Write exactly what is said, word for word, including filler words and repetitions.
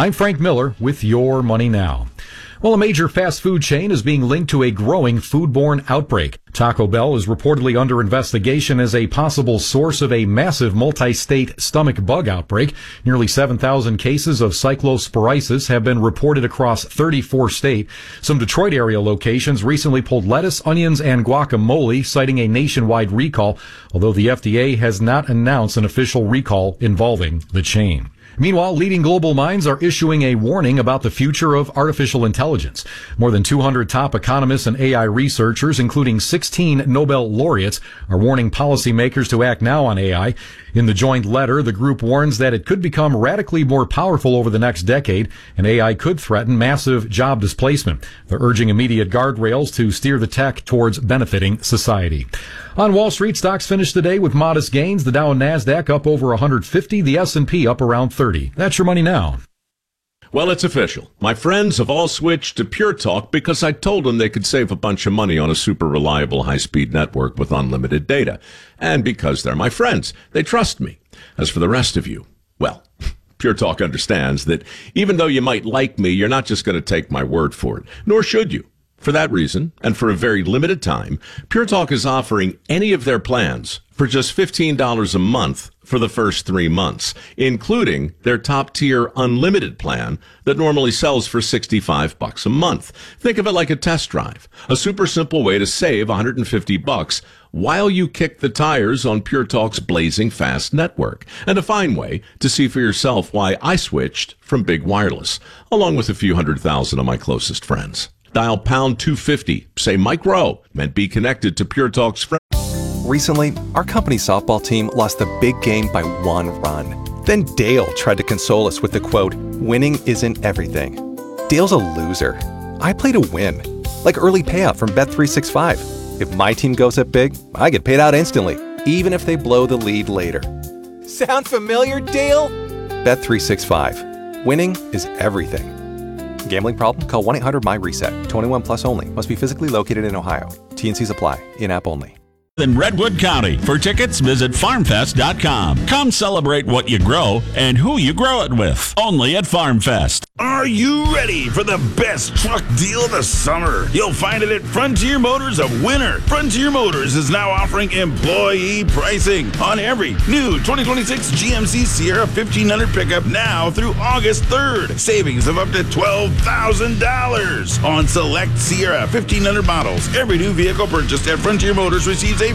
I'm Frank Miller with Your Money Now. Well, a major fast food chain is being linked to a growing foodborne outbreak. Taco Bell is reportedly under investigation as a possible source of a massive multi-state stomach bug outbreak. Nearly seven thousand cases of cyclosporiasis have been reported across thirty-four states. Some Detroit area locations recently pulled lettuce, onions, and guacamole, citing a nationwide recall, although the F D A has not announced an official recall involving the chain. Meanwhile, leading global minds are issuing a warning about the future of artificial intelligence. More than two hundred top economists and A I researchers, including sixteen Nobel laureates, are warning policymakers to act now on A I. In the joint letter, the group warns that it could become radically more powerful over the next decade, and A I could threaten massive job displacement. They're urging immediate guardrails to steer the tech towards benefiting society. On Wall Street, stocks finished the day with modest gains. The Dow and Nasdaq up over one hundred fifty, the S and P up around thirty. That's Your Money Now. Well, it's official. My friends have all switched to Pure Talk because I told them they could save a bunch of money on a super reliable high-speed network with unlimited data. And because they're my friends, they trust me. As for the rest of you, well, Pure Talk understands that even though you might like me, you're not just going to take my word for it, nor should you. For that reason, and for a very limited time, Pure Talk is offering any of their plans for just fifteen dollars a month for the first three months, including their top-tier unlimited plan that normally sells for sixty-five bucks a month. Think of it like a test drive, a super simple way to save one hundred fifty bucks while you kick the tires on Pure Talk's blazing fast network, and a fine way to see for yourself why I switched from Big Wireless, along with a few hundred thousand of my closest friends. Dial pound two fifty, say Mike Rowe, and be connected to Pure Talk's friends. Recently, our company softball team lost the big game by one run. Then Dale tried to console us with the quote, "Winning isn't everything." Dale's a loser. I play to win. Like early payout from Bet three sixty-five. If my team goes up big, I get paid out instantly, even if they blow the lead later. Sound familiar, Dale? Bet three sixty-five. Winning is everything. Gambling problem? Call one eight hundred M Y reset. twenty-one plus only. Must be physically located in Ohio. T and Cs apply. In-app only. In Redwood County. For tickets, visit farm fest dot com. Come celebrate what you grow and who you grow it with. Only at FarmFest. Are you ready for the best truck deal of the summer? You'll find it at Frontier Motors of Winter. Frontier Motors is now offering employee pricing on every new twenty twenty-six G M C Sierra fifteen hundred pickup now through August third. Savings of up to twelve thousand dollars on select Sierra fifteen hundred models. Every new vehicle purchased at Frontier Motors receives a